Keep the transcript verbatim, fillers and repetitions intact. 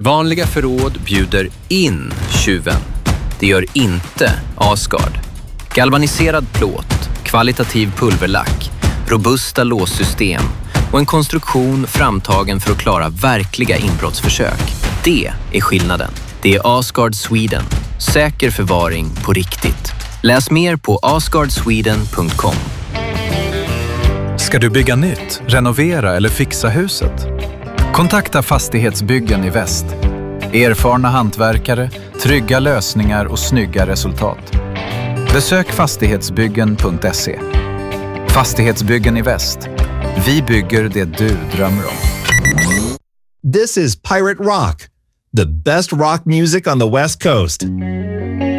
Vanliga förråd bjuder in tjuven. Det gör inte Asgard. Galvaniserad plåt, kvalitativ pulverlack, robusta låssystem och en konstruktion framtagen för att klara verkliga inbrottsförsök. Det är skillnaden. Det är Asgard Sweden. Säker förvaring på riktigt. Läs mer på asgard sweden punkt com. Ska du bygga nytt, renovera eller fixa huset? Kontakta Fastighetsbyggen i Väst. Erfarna hantverkare, trygga lösningar och snygga resultat. Besök fastighetsbyggen punkt se. Fastighetsbyggen i Väst. Vi bygger det du drömmer om. This is Pirate Rock, the best rock music on the West Coast.